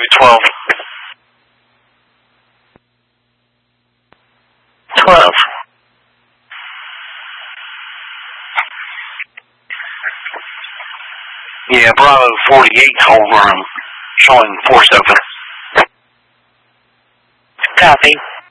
Maybe 12. 12. Yeah, Bravo 48 over. I'm showing force open. Copy.